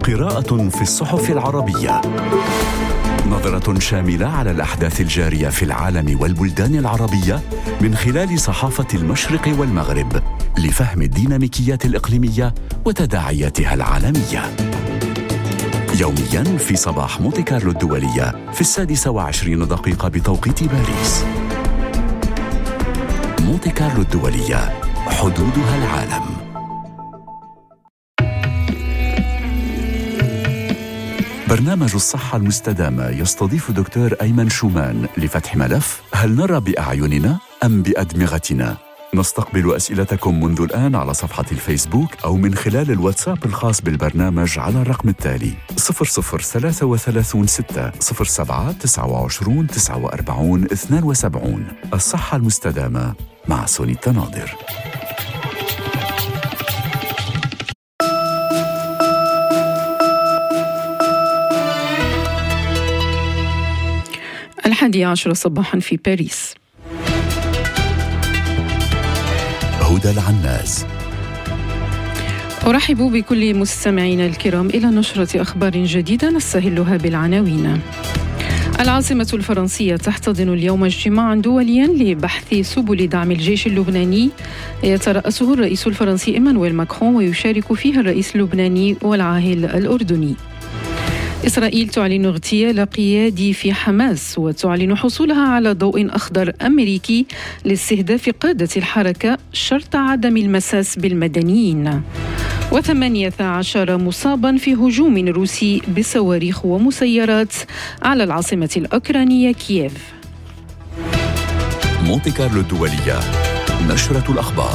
قراءة في الصحف العربية، نظرة شاملة على الأحداث الجارية في العالم والبلدان العربية من خلال صحافة المشرق والمغرب لفهم الديناميكيات الإقليمية وتداعياتها العالمية. يومياً في صباح مونتي كارلو الدولية في 26:20 بتوقيت باريس. مونتي كارلو الدولية، حدودها العالم. برنامج الصحة المستدامة يستضيف دكتور أيمن شومان لفتح ملف: هل نرى بأعيننا أم بأدمغتنا؟ نستقبل أسئلتكم منذ الآن على صفحة الفيسبوك أو من خلال الواتساب الخاص بالبرنامج على الرقم التالي 0033 6 07 29 49 72. الصحة المستدامة مع سوني التناظر. 11 صباحا في باريس. هدى العناز. أرحب بكل مستمعينا الكرام إلى نشرة أخبار جديدة نستهلها بالعناوين. العاصمة الفرنسية تحتضن اليوم اجتماعا دوليا لبحث سبل دعم الجيش اللبناني يترأسه الرئيس الفرنسي إيمانويل ماكرون، ويشارك فيها الرئيس اللبناني والعاهل الأردني. إسرائيل تعلن اغتيال قيادي في حماس، وتعلن حصولها على ضوء أخضر أمريكي لاستهداف قادة الحركة شرط عدم المساس بالمدنيين. و18 مصابا في هجوم روسي بصواريخ ومسيرات على العاصمة الأوكرانية كييف. مونتي كارلو الدولية، نشرة الأخبار.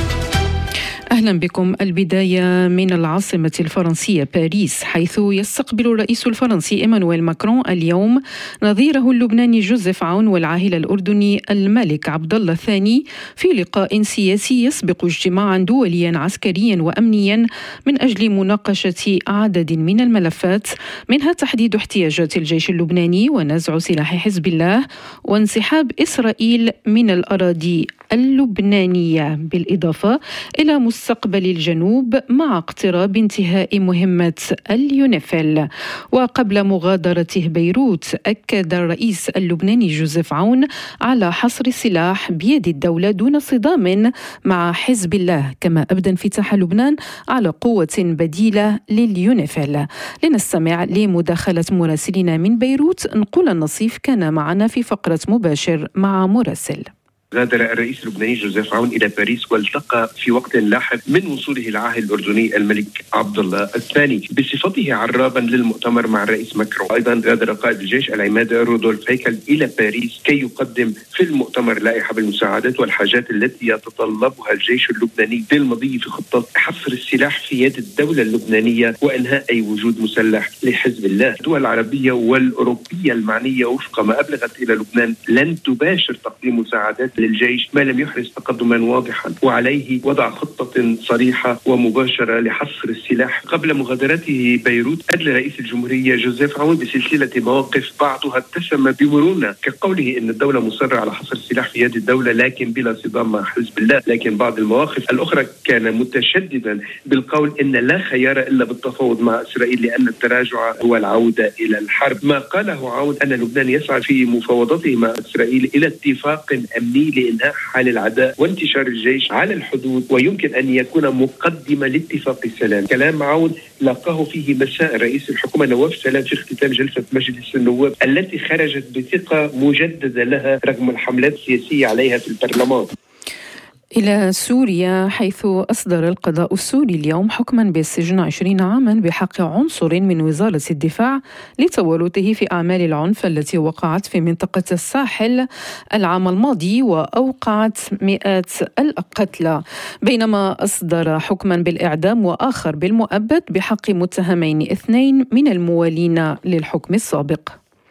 أهلا بكم. البداية من العاصمة الفرنسية باريس، حيث يستقبل الرئيس الفرنسي إيمانويل ماكرون اليوم نظيره اللبناني جوزيف عون والعاهل الأردني الملك عبد الله الثاني في لقاء سياسي يسبق اجتماعا دوليا عسكريا وأمنيا من أجل مناقشة عدد من الملفات، منها تحديد احتياجات الجيش اللبناني ونزع سلاح حزب الله وانسحاب إسرائيل من الأراضي اللبنانية، بالإضافة إلى مستقبل الجنوب مع اقتراب انتهاء مهمة اليونيفيل. وقبل مغادرته بيروت، أكد الرئيس اللبناني جوزيف عون على حصر السلاح بيد الدولة دون صدام مع حزب الله، كما أبدى انفتاح لبنان على قوة بديلة لليونيفيل. لنستمع لمداخلة مراسلنا من بيروت. نقول النصيف كان معنا في فقرة مباشر مع مراسل. غادر الرئيس اللبناني جوزيف عون إلى باريس، والتقى في وقت لاحق من وصوله العاهل الأردني الملك عبد الله الثاني بصفته عرابا للمؤتمر مع الرئيس ماكرون. أيضا غادر قائد الجيش العماد رودولف هيكل إلى باريس كي يقدم في المؤتمر لائحة بالمساعدات والحاجات التي يتطلبها الجيش اللبناني للمضي في خطة حصر السلاح في يد الدولة اللبنانية وإنهاء أي وجود مسلح لحزب الله. الدول العربية والأوروبية المعنية وفق ما أبلغت إلى لبنان لن تباشر تقديم مساعدات للجيش ما لم يحرز تقدما واضحا، وعليه وضع خطة صريحة ومباشرة لحصر السلاح. قبل مغادرته بيروت، أدلى رئيس الجمهورية جوزيف عون بسلسلة مواقف بعضها اتسم بمرونة، كقوله إن الدولة مصرة على حصر السلاح في يد الدولة لكن بلا صدام مع حزب الله. لكن بعض المواقف الأخرى كان متشددا بالقول إن لا خيار إلا بالتفاوض مع إسرائيل لأن التراجع هو العودة إلى الحرب. ما قاله عون أن لبنان يسعى في مفاوضاته مع إسرائيل إلى اتفاق أمني لإنهاء حال العداء وانتشار الجيش على الحدود، ويمكن أن يكون مقدمة لاتفاق السلام. كلام عون لقاه فيه مساء رئيس الحكومة نواف سلام في اختتام جلسة مجلس النواب التي خرجت بثقة مجددة لها رغم الحملات السياسية عليها في البرلمان. إلى سوريا، حيث أصدر القضاء السوري اليوم حكما بالسجن 20 عاما بحق عنصر من وزارة الدفاع لتورطه في أعمال العنف التي وقعت في منطقة الساحل العام الماضي وأوقعت مئات القتلى، بينما أصدر حكما بالإعدام وآخر بالمؤبد بحق متهمين 2 من الموالين للحكم السابق.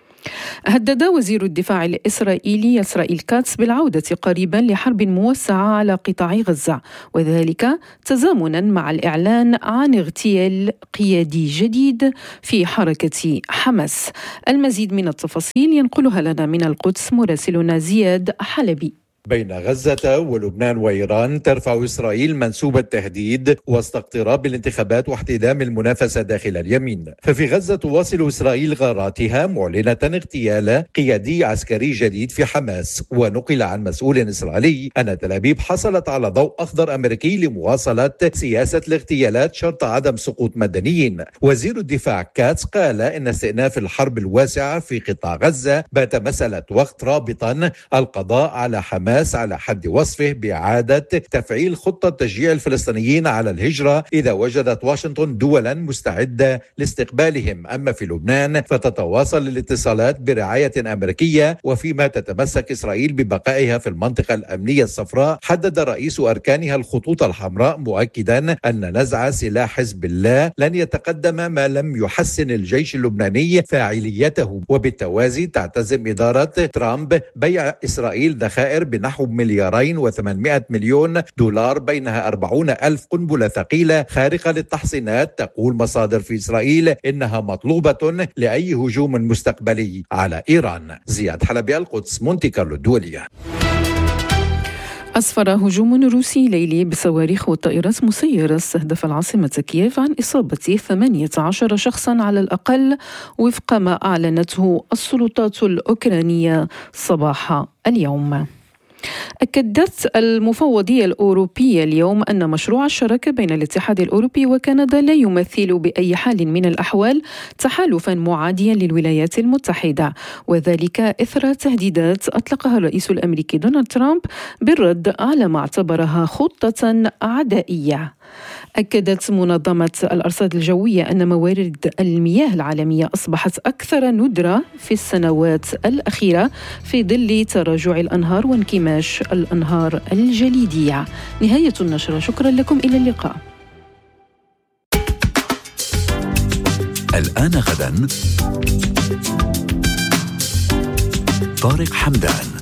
هدد وزير الدفاع الإسرائيلي إسرائيل كاتس بالعودة قريبا لحرب موسعة على قطاع غزة، وذلك تزامنا مع الإعلان عن اغتيال قيادي جديد في حركة حماس. المزيد من التفاصيل ينقلها لنا من القدس مراسلنا زياد حلبي. بين غزة ولبنان وإيران ترفع إسرائيل منسوب التهديد وسط اقتراب الانتخابات واحتدام المنافسة داخل اليمين. ففي غزة تواصل إسرائيل غاراتها معلنة اغتيال قيادي عسكري جديد في حماس. ونقل عن مسؤول إسرائيلي أن تل أبيب حصلت على ضوء أخضر أمريكي لمواصلة سياسة الاغتيالات شرط عدم سقوط مدنيين. وزير الدفاع كاتس قال إن استئناف الحرب الواسعة في قطاع غزة بات مسألة وقت رابطا القضاء على حماس على حد وصفه بإعادة تفعيل خطة تشجيع الفلسطينيين على الهجرة إذا وجدت واشنطن دولا مستعدة لاستقبالهم. أما في لبنان فتتواصل الاتصالات برعاية أمريكية، وفيما تتمسك إسرائيل ببقائها في المنطقة الأمنية الصفراء حدد رئيس أركانها الخطوط الحمراء مؤكدا أن نزع سلاح حزب الله لن يتقدم ما لم يحسن الجيش اللبناني فاعليته. وبالتوازي تعتزم إدارة ترامب بيع إسرائيل ذخائر بنحو $2.8 مليار بينها 40,000 قنبلة ثقيلة خارقة للتحصينات. تقول مصادر في إسرائيل إنها مطلوبة لأي هجوم مستقبلي على إيران. زياد حلبي، القدس، مونتي كارلو الدولية. أسفر هجوم روسي ليلي بصواريخ وطائرات مسيرة استهدف العاصمة كييف عن إصابة 18 شخصا على الأقل، وفق ما أعلنته السلطات الأوكرانية صباح اليوم. أكدت المفوضية الأوروبية اليوم أن مشروع الشراكة بين الاتحاد الأوروبي وكندا لا يمثل بأي حال من الأحوال تحالفا معاديا للولايات المتحدة، وذلك إثر تهديدات أطلقها الرئيس الأمريكي دونالد ترامب بالرد على ما اعتبرها خطة عدائية. أكدت منظمة الأرصاد الجوية أن موارد المياه العالمية أصبحت أكثر ندرة في السنوات الأخيرة في ظل تراجع الأنهار وانكماش الأنهار الجليدية. نهاية النشرة، شكرا لكم، إلى اللقاء. الآن غدا طارق حمدان.